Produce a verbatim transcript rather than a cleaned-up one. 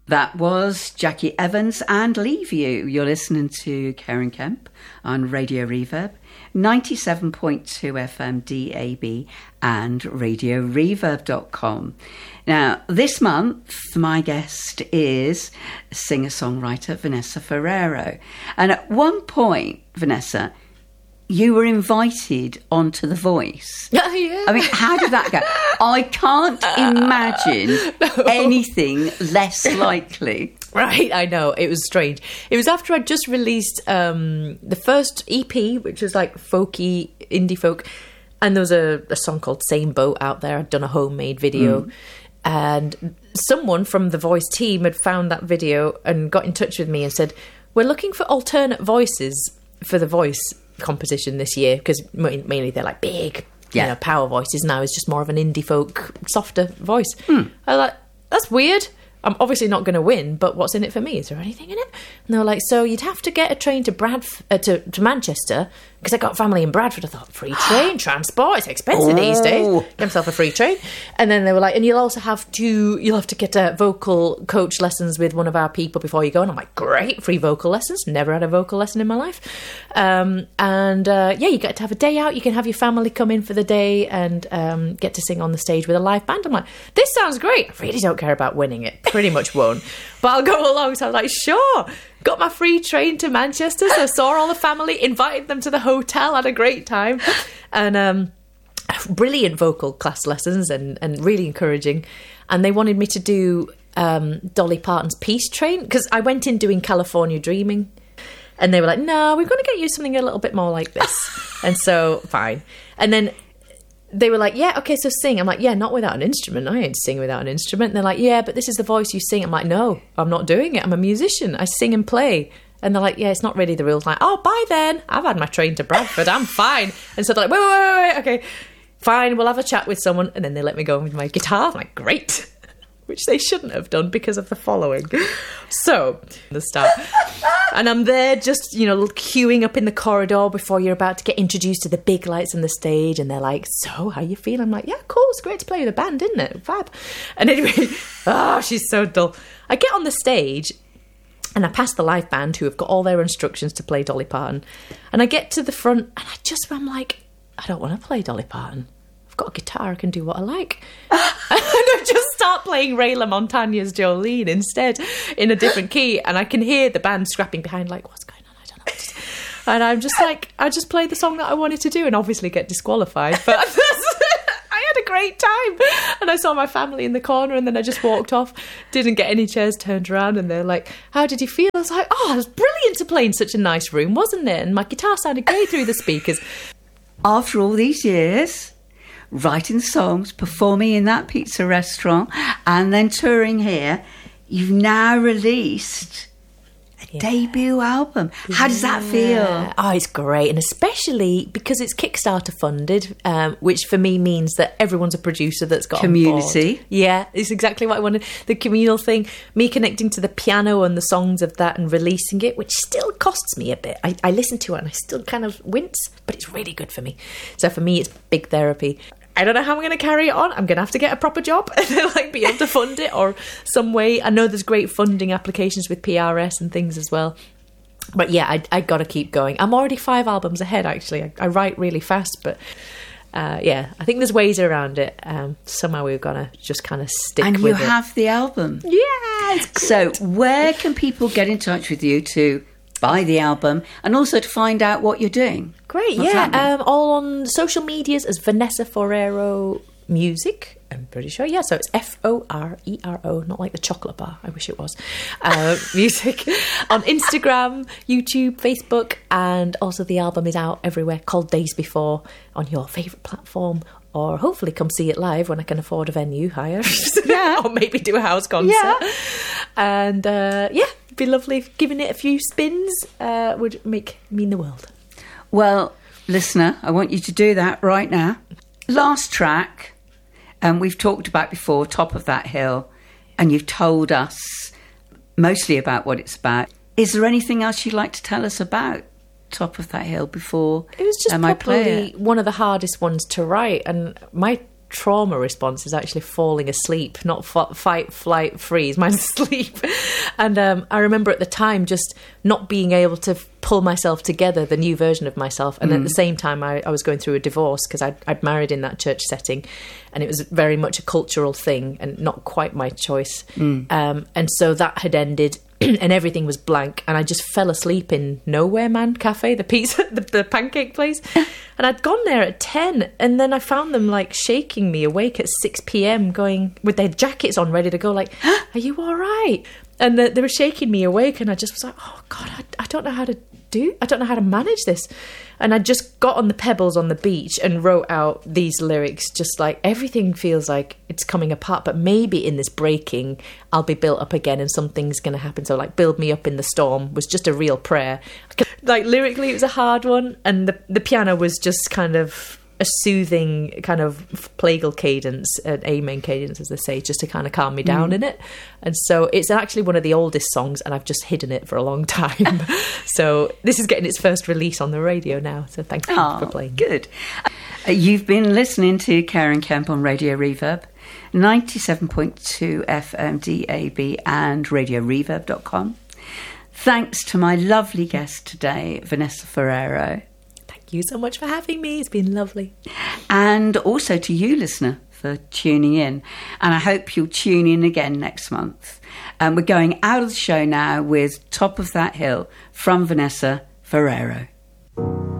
That was Jackie Evans and Leave You. You're listening to Karen Kemp on Radio Reverb, ninety-seven point two F M D A B and radio reverb dot com. Now, this month, my guest is singer-songwriter Vanessa Ferrero. And at one point, Vanessa, you were invited onto The Voice. Oh, yeah. I mean, how did that go? I can't imagine no. anything less likely. Right, I know. It was strange. It was after I'd just released um, the first E P, which was like folky, indie folk. And there was a, a song called Same Boat out there. I'd done a homemade video. Mm. And someone from the Voice team had found that video and got in touch with me and said, we're looking for alternate voices for the Voice composition this year, because mainly they're like big, yeah. you know, power voices. Now it's just more of an indie folk, softer voice. Hmm. I was like, that's weird. I'm obviously not going to win, but what's in it for me? Is there anything in it? And they were like, so you'd have to get a train to Bradf- uh, to, to Manchester, because I got family in Bradford. I thought, free train, transport, it's expensive oh. these days. Get myself a free train. And then they were like, and you'll also have to, you'll have to get a vocal coach lessons with one of our people before you go. And I'm like, great, free vocal lessons. Never had a vocal lesson in my life. Um, and uh, yeah, you get to have a day out. You can have your family come in for the day and um, get to sing on the stage with a live band. I'm like, this sounds great. I really don't care about winning it. Pretty much won't. But I'll go along. So I was like, sure. Got my free train to Manchester, so saw all the family, invited them to the hotel, had a great time. And um, brilliant vocal class lessons and, and really encouraging. And they wanted me to do um, Dolly Parton's Peace Train, because I went in doing California Dreaming. And they were like, no, we're going to get you something a little bit more like this. And so, fine. And then they were like, yeah, okay, so sing. I'm like, yeah, not without an instrument. I ain't sing without an instrument. And they're like, yeah, but this is the voice you sing. I'm like, no, I'm not doing it. I'm a musician. I sing and play. And they're like, yeah, it's not really the rules. I'm like, oh, bye then. I've had my train to Bradford. I'm fine. And so they're like, wait, wait, wait, wait, okay, fine. We'll have a chat with someone. And then they let me go with my guitar. I'm like, great. Which they shouldn't have done because of the following. So, the start. And I'm there just, you know, queuing up in the corridor before you're about to get introduced to the big lights on the stage. And they're like, so, how you feel? I'm like, yeah, cool. It's great to play with a band, isn't it? Fab. And anyway, oh, she's so dull. I get on the stage and I pass the live band who have got all their instructions to play Dolly Parton. And I get to the front and I just, I'm like, I don't want to play Dolly Parton. I've got a guitar, I can do what I like. And I just start playing Ray LaMontagne's Jolene instead in a different key, and I can hear the band scrapping behind like, what's going on? I don't know what to do. And I'm just like, I just played the song that I wanted to do and obviously get disqualified, but I had a great time. And I saw my family in the corner and then I just walked off, didn't get any chairs turned around, and they're like, how did you feel? I was like, oh, it was brilliant to play in such a nice room, wasn't it? And my guitar sounded great through the speakers. After all these years, writing songs, performing in that pizza restaurant, and then touring here, you've now released a yeah. debut album. How does that feel? Oh, it's great. And especially because it's Kickstarter funded, um, which for me means that everyone's a producer that's got community. On board. Yeah, it's exactly what I wanted. The communal thing, me connecting to the piano and the songs of that and releasing it, which still costs me a bit. I, I listen to it and I still kind of wince, but it's really good for me. So for me, it's big therapy. I don't know how I'm going to carry it on. I'm going to have to get a proper job and then like be able to fund it or some way. I know there's great funding applications with P R S and things as well. But yeah, I, I got to keep going. I'm already five albums ahead, actually. I, I write really fast, but uh, yeah, I think there's ways around it. Um, somehow we've got to just kind of stick and with it. And you have the album. Yeah, it's great. So where can people get in touch with you to buy the album and also to find out what you're doing? Great, What's yeah. Um, all on social medias as Vanessa Ferrero Music, I'm pretty sure. Yeah, so it's F O R E R O, not like the chocolate bar. I wish it was. Uh, music on Instagram, YouTube, Facebook, and also the album is out everywhere, called Days Before, on your favourite platform. Or hopefully come see it live when I can afford a venue hire. Yeah. Or maybe do a house concert. Yeah. And uh, yeah, it'd be lovely if giving it a few spins uh, would make mean the world. Well, listener, I want you to do that right now. Last track, and um, we've talked about before, Top of That Hill, and you've told us mostly about what it's about. Is there anything else you'd like to tell us about Top of That Hill before it was just um, probably one of the hardest ones to write, and my trauma response is actually falling asleep, not f- fight, flight, freeze. Mine's sleep. And um, I remember at the time just not being able to pull myself together, the new version of myself. And mm. at the same time, I, I was going through a divorce because I'd, I'd married in that church setting, and it was very much a cultural thing and not quite my choice. Mm. Um, and so that had ended. And everything was blank, and I just fell asleep in Nowhere Man Cafe, the pizza, the, the pancake place. And I'd gone there at ten, and then I found them like shaking me awake at six p.m, going with their jackets on, ready to go. Like, "Are you all right?" And the, they were shaking me awake, and I just was like, "Oh God, I, I don't know how to do. I don't know how to manage this." And I just got on the pebbles on the beach and wrote out these lyrics, just like, everything feels like it's coming apart, but maybe in this breaking, I'll be built up again and something's going to happen. So like, build me up in the storm was just a real prayer. Like lyrically, it was a hard one. And the, the piano was just kind of a soothing kind of plagal cadence, an amen cadence, as they say, just to kind of calm me down mm. in it. And so it's actually one of the oldest songs, and I've just hidden it for a long time. So this is getting its first release on the radio now. So thank you oh, for playing. Good. Uh, you've been listening to Karen Kemp on Radio Reverb, ninety-seven point two F M D A B and radio reverb dot com. Thanks to my lovely guest today, Vanessa Ferrero. Thank you so much for having me. It's been lovely. And also to you, listener, for tuning in. And I hope you'll tune in again next month. And we're going out of the show now with Top of That Hill from Vanessa Ferrero.